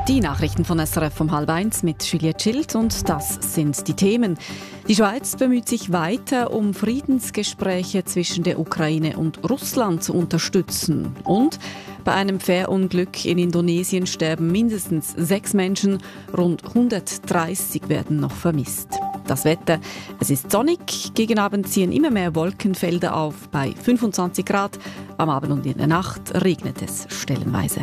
Die Nachrichten von SRF um 12:30 mit Juliette Schild und das sind die Themen. Die Schweiz bemüht sich weiter, um Friedensgespräche zwischen der Ukraine und Russland zu unterstützen. Und bei einem Fährunglück in Indonesien sterben mindestens 6 Menschen, rund 130 werden noch vermisst. Das Wetter, es ist sonnig, gegen Abend ziehen immer mehr Wolkenfelder auf bei 25 Grad. Am Abend und in der Nacht regnet es stellenweise.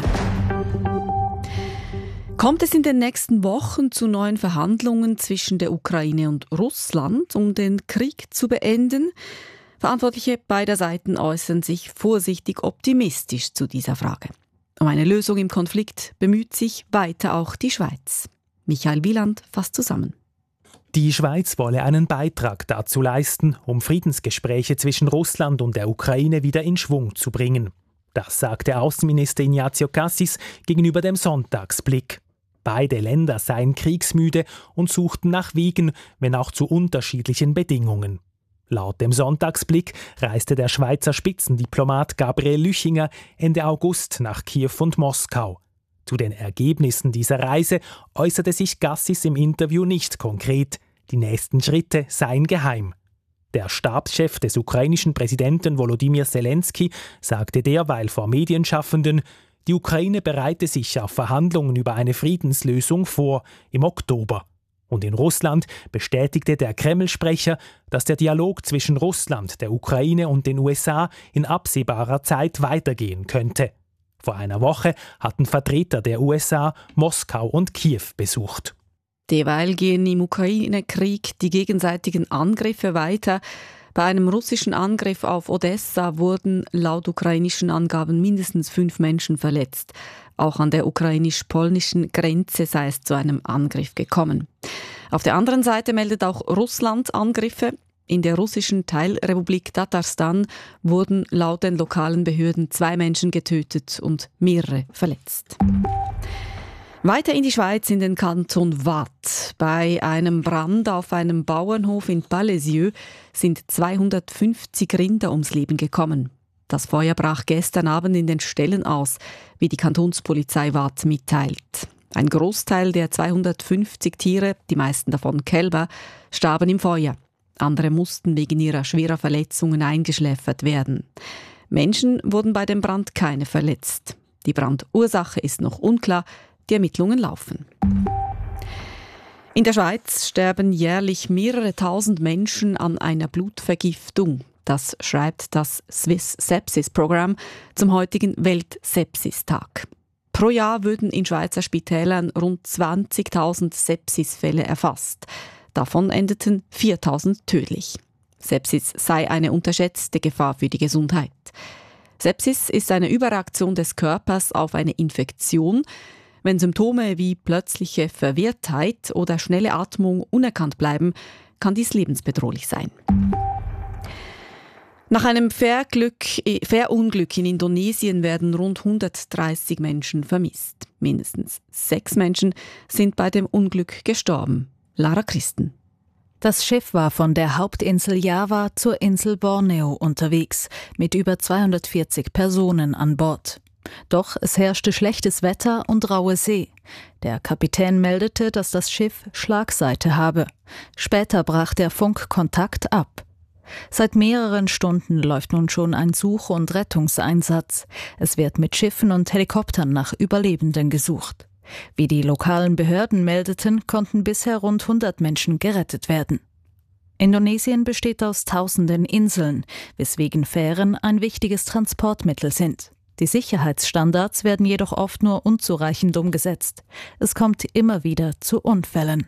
Kommt es in den nächsten Wochen zu neuen Verhandlungen zwischen der Ukraine und Russland, um den Krieg zu beenden? Verantwortliche beider Seiten äußern sich vorsichtig optimistisch zu dieser Frage. Um eine Lösung im Konflikt bemüht sich weiter auch die Schweiz. Michael Wieland fasst zusammen. Die Schweiz wolle einen Beitrag dazu leisten, um Friedensgespräche zwischen Russland und der Ukraine wieder in Schwung zu bringen. Das sagte Außenminister Ignazio Cassis gegenüber dem Sonntagsblick. Beide Länder seien kriegsmüde und suchten nach Wegen, wenn auch zu unterschiedlichen Bedingungen. Laut dem Sonntagsblick reiste der Schweizer Spitzendiplomat Gabriel Lüchinger Ende August nach Kiew und Moskau. Zu den Ergebnissen dieser Reise äußerte sich Cassis im Interview nicht konkret. Die nächsten Schritte seien geheim. Der Stabschef des ukrainischen Präsidenten Volodymyr Zelensky sagte derweil vor Medienschaffenden, die Ukraine bereite sich auf Verhandlungen über eine Friedenslösung vor im Oktober. Und in Russland bestätigte der Kreml-Sprecher, dass der Dialog zwischen Russland, der Ukraine und den USA in absehbarer Zeit weitergehen könnte. Vor einer Woche hatten Vertreter der USA Moskau und Kiew besucht. Derweil gehen im Ukraine-Krieg die gegenseitigen Angriffe weiter. Bei einem russischen Angriff auf Odessa wurden laut ukrainischen Angaben mindestens 5 Menschen verletzt. Auch an der ukrainisch-polnischen Grenze sei es zu einem Angriff gekommen. Auf der anderen Seite meldet auch Russland Angriffe. In der russischen Teilrepublik Tatarstan wurden laut den lokalen Behörden 2 Menschen getötet und mehrere verletzt. Weiter in die Schweiz, in den Kanton Waadt. Bei einem Brand auf einem Bauernhof in Palaiseau sind 250 Rinder ums Leben gekommen. Das Feuer brach gestern Abend in den Ställen aus, wie die Kantonspolizei Waadt mitteilt. Ein Großteil der 250 Tiere, die meisten davon Kälber, starben im Feuer. Andere mussten wegen ihrer schwerer Verletzungen eingeschläfert werden. Menschen wurden bei dem Brand keine verletzt. Die Brandursache ist noch unklar. Die Ermittlungen laufen. In der Schweiz sterben jährlich mehrere tausend Menschen an einer Blutvergiftung. Das schreibt das Swiss Sepsis Program zum heutigen Weltsepsistag. Pro Jahr würden in Schweizer Spitälern rund 20.000 Sepsisfälle erfasst. Davon endeten 4.000 tödlich. Sepsis sei eine unterschätzte Gefahr für die Gesundheit. Sepsis ist eine Überreaktion des Körpers auf eine Infektion. Wenn Symptome wie plötzliche Verwirrtheit oder schnelle Atmung unerkannt bleiben, kann dies lebensbedrohlich sein. Nach einem Fährunglück in Indonesien werden rund 130 Menschen vermisst. Mindestens 6 Menschen sind bei dem Unglück gestorben. Lara Christen. Das Schiff war von der Hauptinsel Java zur Insel Borneo unterwegs, mit über 240 Personen an Bord. Doch es herrschte schlechtes Wetter und raue See. Der Kapitän meldete, dass das Schiff Schlagseite habe. Später brach der Funkkontakt ab. Seit mehreren Stunden läuft nun schon ein Such- und Rettungseinsatz. Es wird mit Schiffen und Helikoptern nach Überlebenden gesucht. Wie die lokalen Behörden meldeten, konnten bisher rund 100 Menschen gerettet werden. Indonesien besteht aus tausenden Inseln, weswegen Fähren ein wichtiges Transportmittel sind. Die Sicherheitsstandards werden jedoch oft nur unzureichend umgesetzt. Es kommt immer wieder zu Unfällen.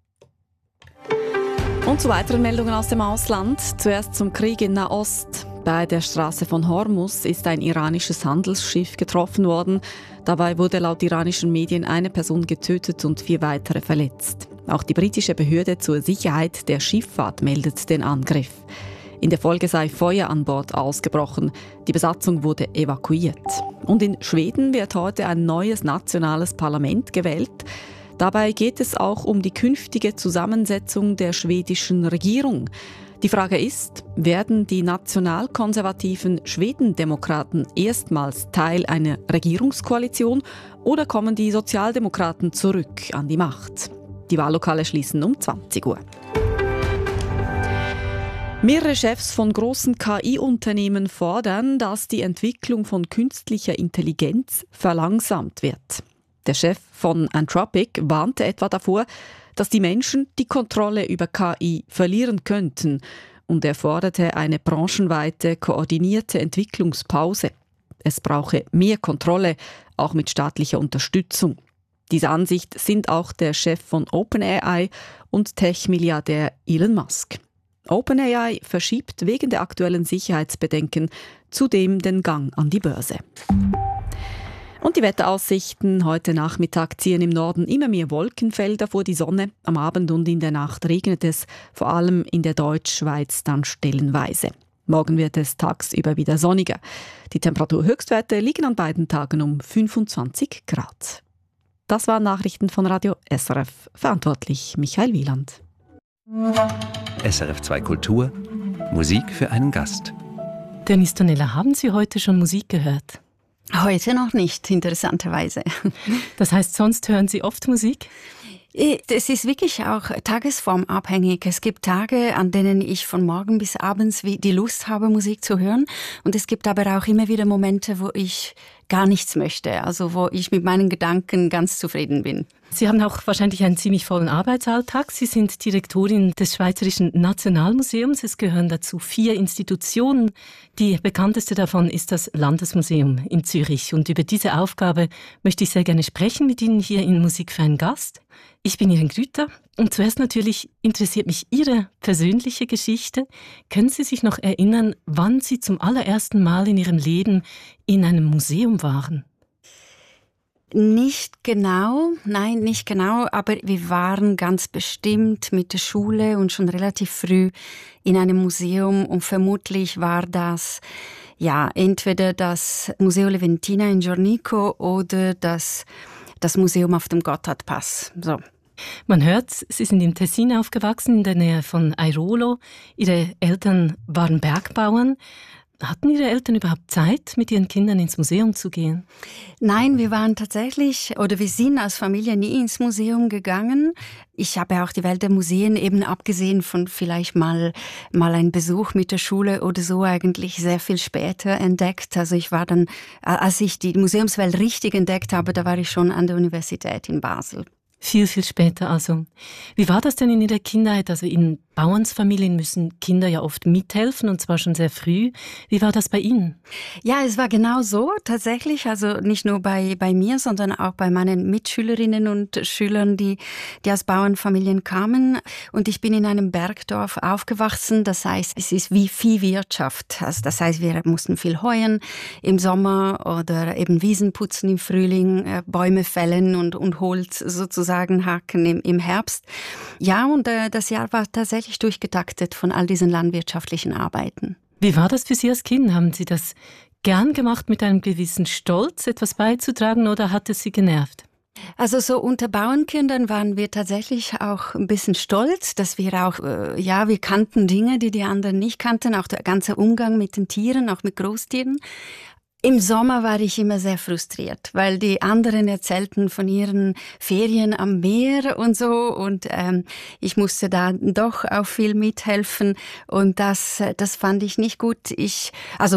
Und zu weiteren Meldungen aus dem Ausland. Zuerst zum Krieg in Nahost. Bei der Straße von Hormuz ist ein iranisches Handelsschiff getroffen worden. Dabei wurde laut iranischen Medien eine Person getötet und 4 weitere verletzt. Auch die britische Behörde zur Sicherheit der Schifffahrt meldet den Angriff. In der Folge sei Feuer an Bord ausgebrochen. Die Besatzung wurde evakuiert. Und in Schweden wird heute ein neues nationales Parlament gewählt. Dabei geht es auch um die künftige Zusammensetzung der schwedischen Regierung. Die Frage ist, werden die nationalkonservativen Schwedendemokraten erstmals Teil einer Regierungskoalition oder kommen die Sozialdemokraten zurück an die Macht? Die Wahllokale schließen um 20 Uhr. Mehrere Chefs von großen KI-Unternehmen fordern, dass die Entwicklung von künstlicher Intelligenz verlangsamt wird. Der Chef von Anthropic warnte etwa davor, dass die Menschen die Kontrolle über KI verlieren könnten, und er forderte eine branchenweite, koordinierte Entwicklungspause. Es brauche mehr Kontrolle, auch mit staatlicher Unterstützung. Dieser Ansicht sind auch der Chef von OpenAI und Tech-Milliardär Elon Musk. OpenAI verschiebt wegen der aktuellen Sicherheitsbedenken zudem den Gang an die Börse. Und die Wetteraussichten: Heute Nachmittag ziehen im Norden immer mehr Wolkenfelder vor die Sonne. Am Abend und in der Nacht regnet es, vor allem in der Deutschschweiz dann stellenweise. Morgen wird es tagsüber wieder sonniger. Die Temperaturhöchstwerte liegen an beiden Tagen um 25 Grad. Das waren Nachrichten von Radio SRF. Verantwortlich Michael Wieland. SRF 2 Kultur, Musik für einen Gast. Denise Tonella, haben Sie heute schon Musik gehört? Heute noch nicht, interessanterweise. Das heißt, sonst hören Sie oft Musik? Es ist wirklich auch tagesformabhängig. Es gibt Tage, an denen ich von morgen bis abends die Lust habe, Musik zu hören. Und es gibt aber auch immer wieder Momente, wo ich gar nichts möchte. Also wo ich mit meinen Gedanken ganz zufrieden bin. Sie haben auch wahrscheinlich einen ziemlich vollen Arbeitsalltag. Sie sind Direktorin des Schweizerischen Nationalmuseums. Es gehören dazu 4 Institutionen. Die bekannteste davon ist das Landesmuseum in Zürich. Und über diese Aufgabe möchte ich sehr gerne sprechen mit Ihnen hier in Musik für einen Gast. Ich bin Irin Grüter und zuerst natürlich interessiert mich Ihre persönliche Geschichte. Können Sie sich noch erinnern, wann Sie zum allerersten Mal in Ihrem Leben in einem Museum waren? Nicht genau, aber wir waren ganz bestimmt mit der Schule und schon relativ früh in einem Museum und vermutlich war das entweder das Museo Leventina in Giornico oder das Museum auf dem Gotthardpass. So. Man hört, Sie sind im Tessin aufgewachsen, in der Nähe von Airolo. Ihre Eltern waren Bergbauern. Hatten Ihre Eltern überhaupt Zeit, mit ihren Kindern ins Museum zu gehen? Nein, wir sind als Familie nie ins Museum gegangen. Ich habe auch die Welt der Museen, eben abgesehen von vielleicht mal einen Besuch mit der Schule oder so, eigentlich sehr viel später entdeckt. Also ich war dann, als ich die Museumswelt richtig entdeckt habe, da war ich schon an der Universität in Basel. Viel, viel später also. Wie war das denn in Ihrer Kindheit? Also in Bauernsfamilien müssen Kinder ja oft mithelfen und zwar schon sehr früh. Wie war das bei Ihnen? Ja, es war genau so tatsächlich. Also nicht nur bei mir, sondern auch bei meinen Mitschülerinnen und Schülern, die aus Bauernfamilien kamen. Und ich bin in einem Bergdorf aufgewachsen. Das heißt, es ist wie Viehwirtschaft. Also das heißt, wir mussten viel heuen im Sommer oder eben Wiesen putzen im Frühling, Bäume fällen und Holz sozusagen hacken im Herbst. Ja, und das Jahr war tatsächlich durchgetaktet von all diesen landwirtschaftlichen Arbeiten. Wie war das für Sie als Kind? Haben Sie das gern gemacht, mit einem gewissen Stolz etwas beizutragen oder hat es Sie genervt? Also so unter Bauernkindern waren wir tatsächlich auch ein bisschen stolz, dass wir auch, wir kannten Dinge, die anderen nicht kannten, auch der ganze Umgang mit den Tieren, auch mit Großtieren. Im Sommer war ich immer sehr frustriert, weil die anderen erzählten von ihren Ferien am Meer und so und ich musste da doch auch viel mithelfen und das fand ich nicht gut. Es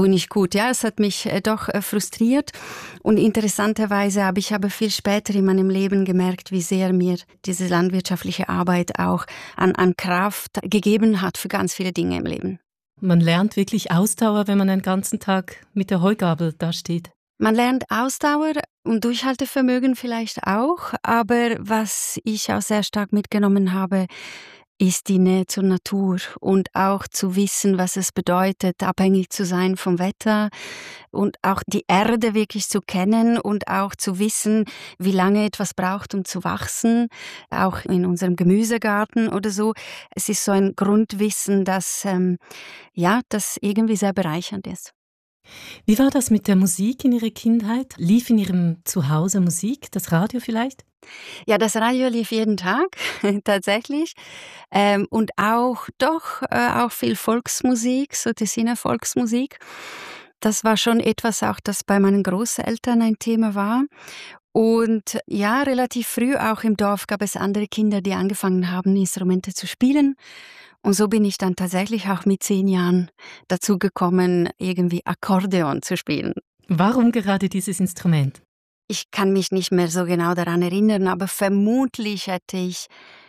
hat mich doch frustriert und interessanterweise habe ich aber viel später in meinem Leben gemerkt, wie sehr mir diese landwirtschaftliche Arbeit auch an Kraft gegeben hat für ganz viele Dinge im Leben. Man lernt wirklich Ausdauer, wenn man einen ganzen Tag mit der Heugabel dasteht. Man lernt Ausdauer und Durchhaltevermögen vielleicht auch, aber was ich auch sehr stark mitgenommen habe, ist die Nähe zur Natur und auch zu wissen, was es bedeutet, abhängig zu sein vom Wetter und auch die Erde wirklich zu kennen und auch zu wissen, wie lange etwas braucht, um zu wachsen, auch in unserem Gemüsegarten oder so. Es ist so ein Grundwissen, das irgendwie sehr bereichernd ist. Wie war das mit der Musik in Ihrer Kindheit? Lief in Ihrem Zuhause Musik, das Radio vielleicht? Ja, das Radio lief jeden Tag, tatsächlich. Und auch auch viel Volksmusik, so Tessiner Volksmusik. Das war schon etwas auch, das bei meinen Großeltern ein Thema war. Und ja, relativ früh auch im Dorf gab es andere Kinder, die angefangen haben, Instrumente zu spielen. Und so bin ich dann tatsächlich auch mit 10 Jahren dazu gekommen, irgendwie Akkordeon zu spielen. Warum gerade dieses Instrument? Ich kann mich nicht mehr so genau daran erinnern, aber vermutlich hätte ich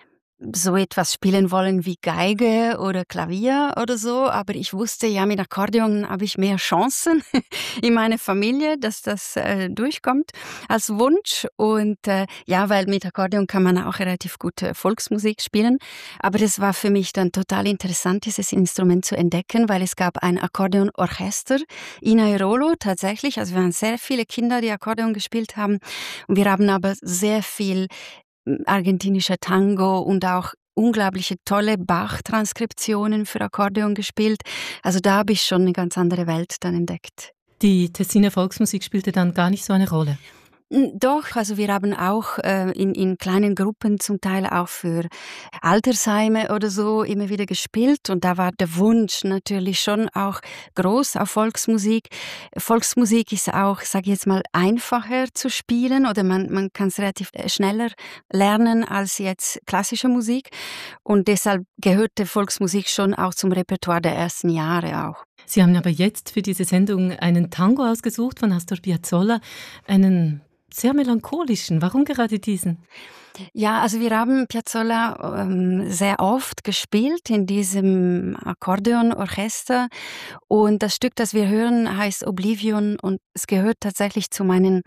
so etwas spielen wollen wie Geige oder Klavier oder so, aber ich wusste, ja, mit Akkordeon habe ich mehr Chancen in meiner Familie, dass das durchkommt als Wunsch. Und ja, weil mit Akkordeon kann man auch relativ gut Volksmusik spielen. Aber es war für mich dann total interessant, dieses Instrument zu entdecken, weil es gab ein Akkordeonorchester in Airolo tatsächlich. Also wir waren sehr viele Kinder, die Akkordeon gespielt haben. Und wir haben aber sehr viel argentinischer Tango und auch unglaubliche tolle Bach-Transkriptionen für Akkordeon gespielt. Also da habe ich schon eine ganz andere Welt dann entdeckt. Die Tessiner Volksmusik spielte dann gar nicht so eine Rolle? Doch, also wir haben auch in kleinen Gruppen zum Teil auch für Altersheime oder so immer wieder gespielt und da war der Wunsch natürlich schon auch groß auf Volksmusik. Volksmusik ist auch, sage ich jetzt mal, einfacher zu spielen oder man kann es relativ schneller lernen als jetzt klassische Musik und deshalb gehörte Volksmusik schon auch zum Repertoire der ersten Jahre auch. Sie haben aber jetzt für diese Sendung einen Tango ausgesucht von Astor Piazzolla, einen sehr melancholischen. Warum gerade diesen? Ja, also wir haben Piazzolla sehr oft gespielt in diesem Akkordeonorchester und das Stück, das wir hören, heißt Oblivion und es gehört tatsächlich zu meinen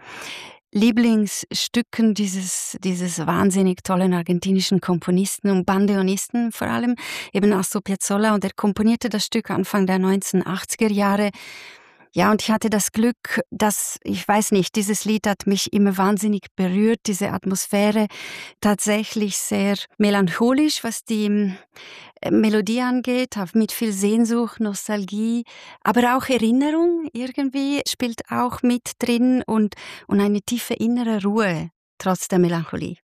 Lieblingsstücken dieses wahnsinnig tollen argentinischen Komponisten und Bandeonisten vor allem, eben Astor Piazzolla und er komponierte das Stück Anfang der 1980er Jahre. Ja, und ich hatte das Glück, dass, ich weiß nicht, dieses Lied hat mich immer wahnsinnig berührt, diese Atmosphäre, tatsächlich sehr melancholisch, was die Melodie angeht, mit viel Sehnsucht, Nostalgie, aber auch Erinnerung irgendwie spielt auch mit drin und eine tiefe innere Ruhe, trotz der Melancholie.